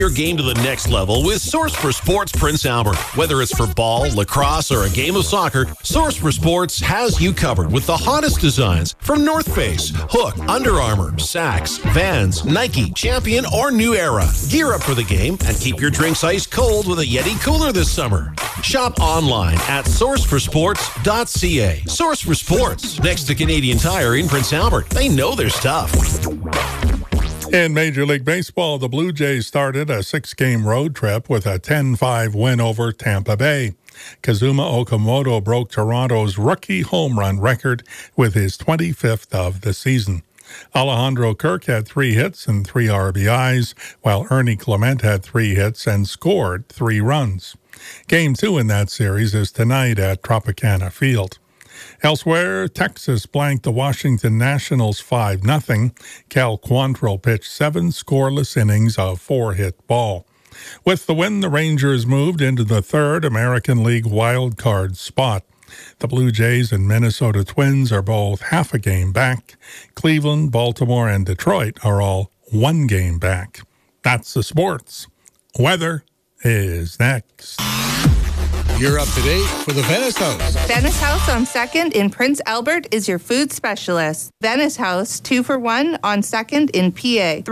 Your game to the next level with Source for Sports Prince Albert. Whether it's for ball, lacrosse, or a game of soccer, Source for Sports has you covered with the hottest designs from North Face, Hook, Under Armour, Sax, Vans, Nike, Champion, or New Era. Gear up for the game and keep your drinks ice cold with a Yeti cooler this summer. Shop online at sourceforsports.ca. Source for Sports, next to Canadian Tire in Prince Albert. They know their stuff. In Major League Baseball, the Blue Jays started a 6-game road trip with a 10-5 win over Tampa Bay. Kazuma Okamoto broke Toronto's rookie home run record with his 25th of the season. Alejandro Kirk had 3 hits and 3 RBIs, while Ernie Clement had 3 hits and scored 3 runs. Game 2 in that series is tonight at Tropicana Field. Elsewhere, Texas blanked the Washington Nationals 5-0. Cal Quantrill pitched 7 scoreless innings of 4-hit ball. With the win, the Rangers moved into the 3rd American League wildcard spot. The Blue Jays and Minnesota Twins are both half a game back. Cleveland, Baltimore, and Detroit are all 1 game back. That's the sports. Weather is next. You're up to date for the Venice House. Venice House on 2nd in Prince Albert is your food specialist. Venice House, 2 for $1 on 2nd in PA.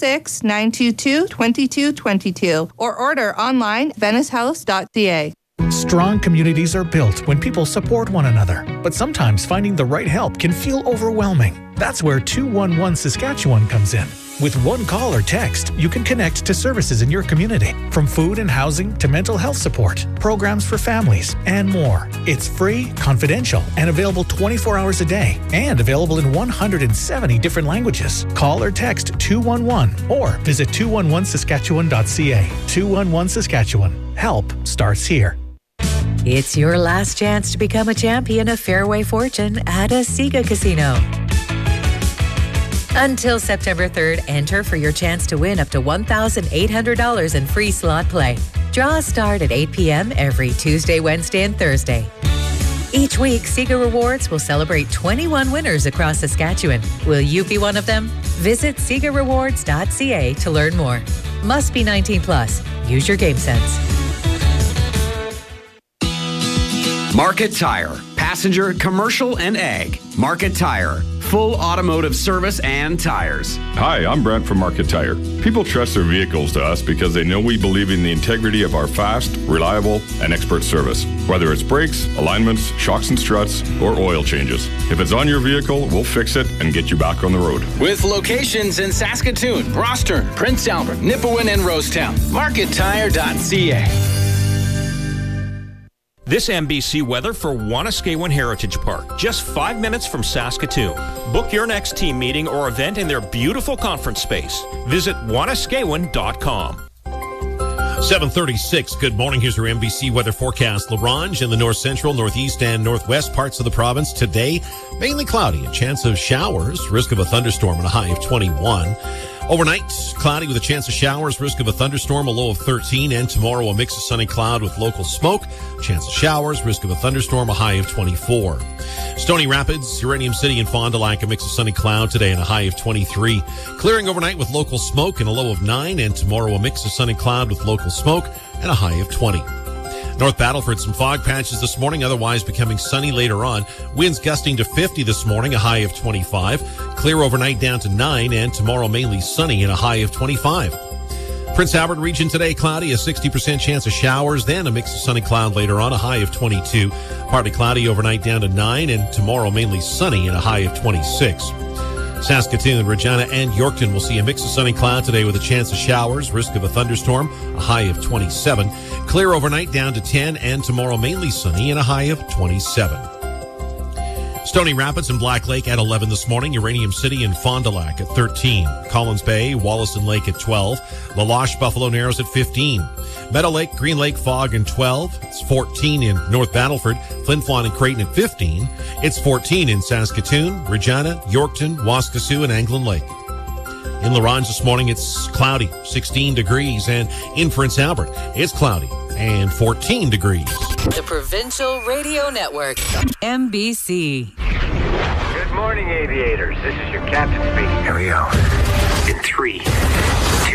306-922-2222. Or order online, venicehouse.ca. Strong communities are built when people support one another. But sometimes finding the right help can feel overwhelming. That's where 211 Saskatchewan comes in. With one call or text, you can connect to services in your community, from food and housing to mental health support, programs for families, and more. It's free, confidential, and available 24 hours a day, and available in 170 different languages. Call or text 211 or visit 211saskatchewan.ca. 211 Saskatchewan. Help starts here. It's your last chance to become a champion of Fairway Fortune at a Sega Casino. Until September 3rd, enter for your chance to win up to $1,800 in free slot play. Draws start at 8 p.m. every Tuesday, Wednesday, and Thursday. Each week, Sega Rewards will celebrate 21 winners across Saskatchewan. Will you be one of them? Visit SegaRewards.ca to learn more. Must be 19 plus. Use your game sense. Market Tire. Passenger, commercial, and ag. Market Tire. Full automotive service and tires. Hi, I'm Brent from Market Tire. People trust their vehicles to us because they know we believe in the integrity of our fast, reliable, and expert service. Whether it's brakes, alignments, shocks and struts, or oil changes. If it's on your vehicle, we'll fix it and get you back on the road. With locations in Saskatoon, Rostern, Prince Albert, Nipawin, and Rosetown. MarketTire.ca. This MBC weather for Wanuskewin Heritage Park, just 5 minutes from Saskatoon. Book your next team meeting or event in their beautiful conference space. Visit wanuskewin.com. 7:36. Good morning. Here's your MBC weather forecast. La Ronge in the north central, northeast, and northwest parts of the province. Today, mainly cloudy. A chance of showers. Risk of a thunderstorm and a high of 21. Overnight, cloudy with a chance of showers, risk of a thunderstorm, a low of 13. And tomorrow, a mix of sun and cloud with local smoke. Chance of showers, risk of a thunderstorm, a high of 24. Stony Rapids, Uranium City, and Fond du Lac, a mix of sun and cloud today and a high of 23. Clearing overnight with local smoke and a low of 9. And tomorrow, a mix of sun and cloud with local smoke and a high of 20. North Battleford, some fog patches this morning, otherwise becoming sunny later on. Winds gusting to 50 this morning, a high of 25. Clear overnight down to 9, and tomorrow mainly sunny and a high of 25. Prince Albert region today, cloudy, a 60% chance of showers, then a mix of sun and cloud later on, a high of 22. Partly cloudy overnight down to 9, and tomorrow mainly sunny and a high of 26. Saskatoon, Regina, and Yorkton will see a mix of sun and cloud today with a chance of showers, risk of a thunderstorm, a high of 27. Clear overnight down to 10, and tomorrow mainly sunny and a high of 27. Stony Rapids and Black Lake at 11 this morning. Uranium City and Fond du Lac at 13. Collins Bay, Wollaston Lake at 12. La Loche, Buffalo Narrows at 15. Meadow Lake, Green Lake, Fog and 12. It's 14 in North Battleford. Flin Flon and Creighton at 15. It's 14 in Saskatoon, Regina, Yorkton, Waskesiu, and Anglin Lake. In La Ronge this morning, it's cloudy, 16 degrees. And in Prince Albert, it's cloudy and 14 degrees. The Provincial Radio Network, MBC. Good morning, aviators. This is your captain speaking. Here we go. In 3,